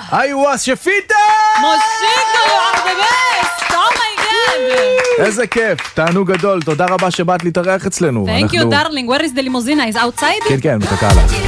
איווה שפיטה! מושיקו, you are the best! Oh my god! איזה כיף, תענוג גדול, תודה רבה שבאת להתארח אצלנו. Thank you darling, where is the limousine? Is outside? כן, מחכה לה.